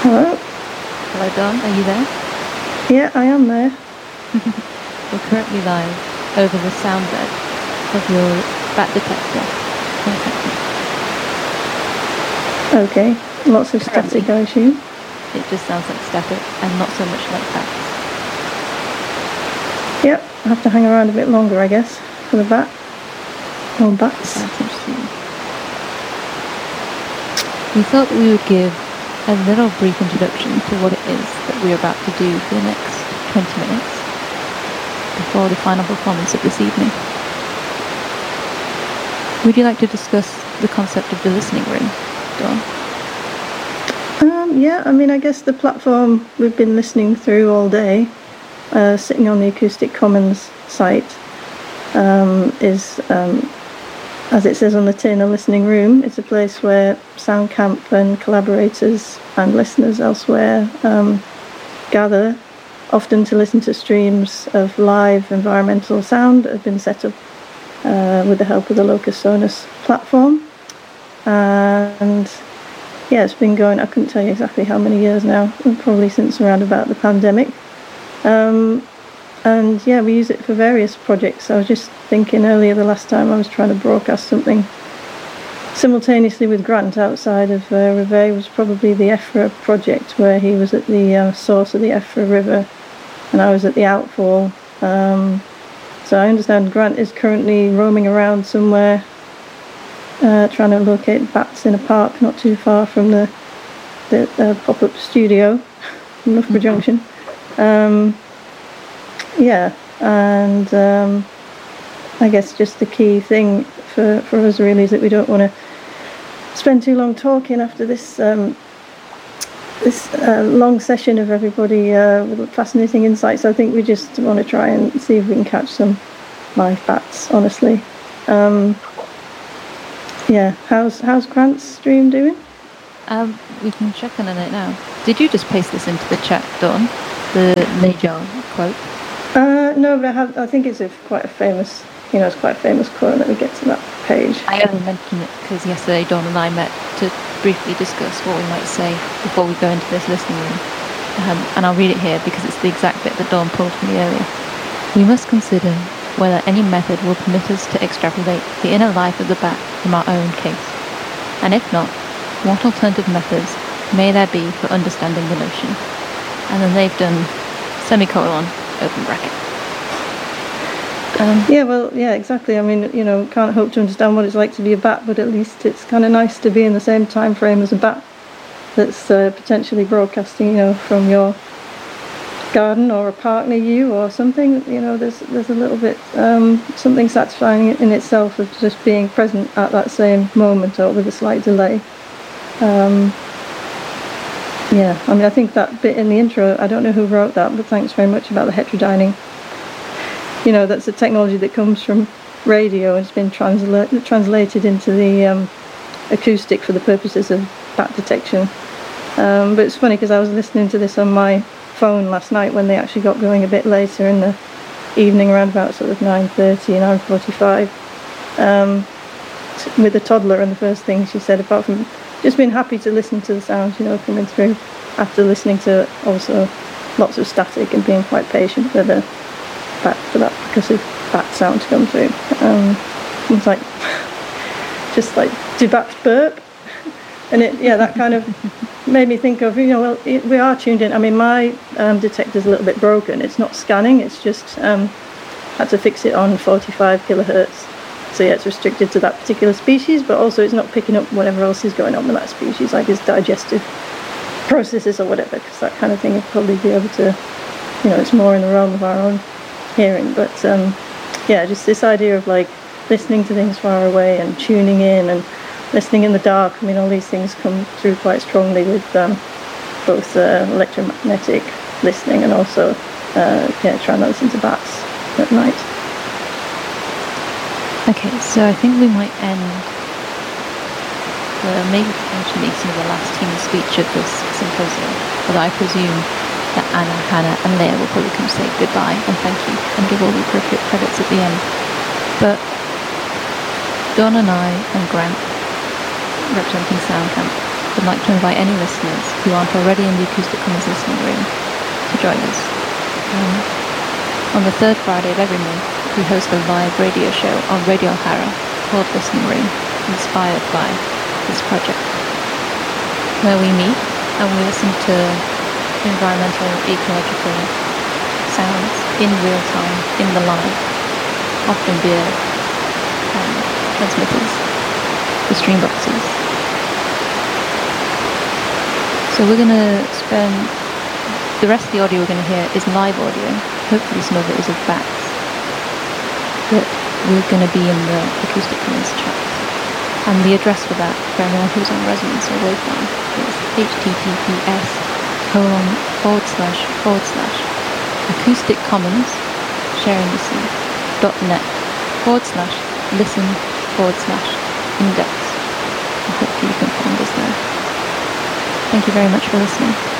Hello? Hello, Don. Are you there? Yeah, I am there. We're currently live over the sound bed of your bat detector. Okay. Lots of static, I assume. It just sounds like static and not so much like bats. Yep, I have to hang around a bit longer, I guess, for the bat. Or bats. That's interesting. We thought that we would give a little brief introduction to what it is that we're about to do for the next 20 minutes before the final performance of this evening. Would you like to discuss the concept of the listening room, Dawn? Yeah, I mean, I guess the platform we've been listening through all day, sitting on the Acoustic Commons site, is, as it says on the tin, a listening room. It's a place where SoundCamp and collaborators and listeners elsewhere gather, often to listen to streams of live environmental sound that have been set up with the help of the Locus Sonus platform. And yeah, it's been going, I couldn't tell you exactly how many years now, probably since around about the pandemic. And yeah, we use it for various projects. I was just thinking earlier, the last time I was trying to broadcast something simultaneously with Grant outside of Reveille was probably the Effra project, where he was at the source of the Effra River and I was at the outfall. So I understand Grant is currently roaming around somewhere, trying to locate bats in a park not too far from the pop-up studio in Loughborough Junction. Yeah, and I guess just the key thing for us really is that we don't want to spend too long talking after this long session of everybody with fascinating insights. I think we just want to try and see if we can catch some live bats, honestly. Yeah, how's Grant's stream doing? We can check on it now. Did you just paste this into the chat, Dawn? The Najar quote? No, but I think it's quite a famous, it's quite a famous quote. Let me get to that page. I only mentioned it because yesterday Dawn and I met to briefly discuss what we might say before we go into this listening room. And I'll read it here because it's the exact bit that Dawn pulled from me earlier. We must consider whether any method will permit us to extrapolate the inner life of the bat from our own case. And if not, what alternative methods may there be for understanding the notion? And then they've done semicolon, open bracket. Yeah, exactly. I mean, can't hope to understand what it's like to be a bat, but at least it's kind of nice to be in the same time frame as a bat that's potentially broadcasting, from your garden or a park near you or something. There's a little bit something satisfying in itself of just being present at that same moment or with a slight delay. Yeah, I mean, I think that bit in the intro, I don't know who wrote that, but thanks very much about the heterodyning. That's a technology that comes from radio and it's been translated into the acoustic for the purposes of bat detection. But it's funny because I was listening to this on my phone last night when they actually got going a bit later in the evening, around about sort of 9:30, 9:45, with a toddler, and the first thing she said, apart from just being happy to listen to the sounds, coming through after listening to also lots of static and being quite patient for that percussive bat sound to come through. It's like, just like, do bats burp? And that kind of made me think of, we are tuned in. I mean, my detector's a little bit broken. It's not scanning, it's just had to fix it on 45 kilohertz. So yeah, it's restricted to that particular species, but also it's not picking up whatever else is going on with that species, like its digestive processes or whatever, because that kind of thing would probably be able to, it's more in the realm of our own hearing. But just this idea of like listening to things far away and tuning in and listening in the dark. I mean, all these things come through quite strongly with both electromagnetic listening and also trying to listen to bats at night. Okay, so I think we might end maybe potentially some of the last human speech of this symposium, although I presume that Anna, Hannah and Leah will probably come say goodbye and thank you and give all the appropriate credits at the end. But Dawn and I and Grant, representing SoundCamp, would like to invite any listeners who aren't already in the Acoustic Commons listening room to join us. On the third Friday of every month, we host a live radio show on Radio O'Hara called Listening Room, inspired by this project, where we meet and we listen to environmental, ecological sounds in real time, in the live, often via transmitters, the stream boxes. So we're going to spend the rest of the audio we're going to hear is live audio. Hopefully some of it is of bats. But we're going to be in the Acoustic Commons chat. And the address for that, for anyone who's on Resonance or Waveform, is https://acousticcommons sharing the sea.net/listen/index. And hopefully you can find us there. Thank you very much for listening.